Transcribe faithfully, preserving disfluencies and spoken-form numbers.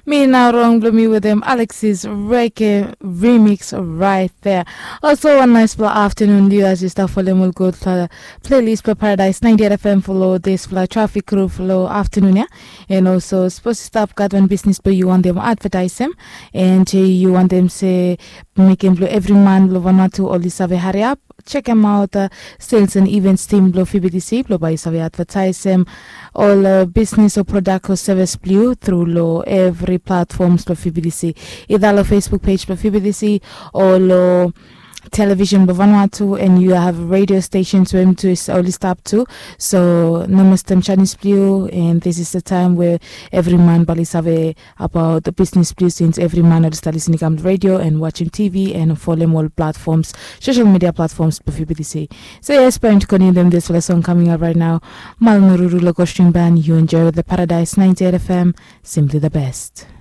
Me Now Wrong Blew Me with him, Alex's reggae remix right there. Also, one nice for afternoon, you as you start following will go to the playlist for Paradise ninety-eight F M follow this for traffic crew follow afternoon, yeah. And also, supposed to stop got one business, but you want them advertise them, and uh, you want them say make him blow every man, blow one or two, all this have a hurry up. Check them out, uh, sales and events team blow F B D C, blow by Savvy advertise them, all uh, business or product or service blue through low every platforms blow F B D C, either low Facebook page blow F B D C or low television blow Vanuatu, and you have radio stations where to is only stop to. So namaste Chinese blue, and this is the time where every man bali save about the business blue since every man is listening to radio and watching T V and following all platforms, social media platforms for F B D C. So yes, going to continue them this song coming up right now. Malnururu Logo String Band, you enjoy the Paradise ninety-eight F M, simply the best.